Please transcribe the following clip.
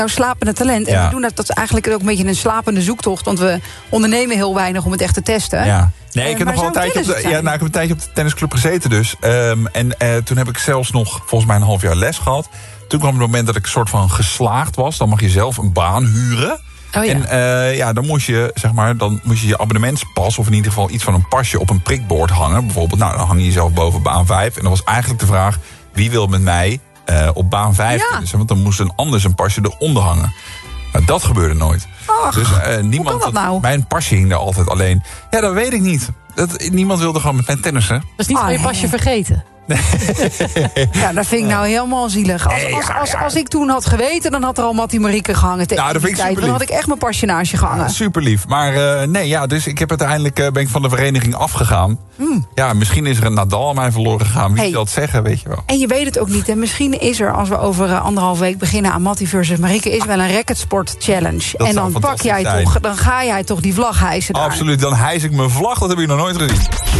jouw slapende talent. En we doen dat is eigenlijk ook een beetje een slapende zoektocht. Want we ondernemen heel weinig om het echt te testen. Ja. Nee, ik heb nog wel een ik heb een tijdje op de tennisclub gezeten dus. Toen heb ik zelfs nog volgens mij een half jaar les gehad. Toen kwam het moment dat ik soort van geslaagd was. Dan mag je zelf een baan huren. Oh ja. En dan moest je, je abonnementspas, of in ieder geval iets van een pasje, op een prikbord hangen. Bijvoorbeeld, dan hang je jezelf boven baan 5. En dan was eigenlijk de vraag, wie wil met mij op baan 5 tennissen? Want dan moest een ander zijn pasje eronder hangen. Maar dat gebeurde nooit. Ach, dus niemand, hoe kan dat nou? Mijn pasje hing er altijd alleen. Ja, dat weet ik niet. Niemand wilde gewoon met mij tennissen. Dat is niet van je pasje vergeten. Ja, dat vind ik nou helemaal zielig. Als ik toen had geweten, dan had er al Mattie Marieke gehangen tegen dat die tijd. Dan had ik echt mijn pasje naast je gehangen. Super lief. Maar dus ik heb uiteindelijk ben ik van de vereniging afgegaan. Ja, misschien is er een Nadal aan mij verloren gegaan. Wie wil dat zeggen, weet je wel. En je weet het ook niet. En misschien is er, als we over 1,5 week beginnen aan Mattie versus Marieke, is wel een racketsport challenge. En dan dan ga jij toch die vlag hijsen daar. Absoluut, dan hijs ik mijn vlag. Dat heb je nog nooit gezien.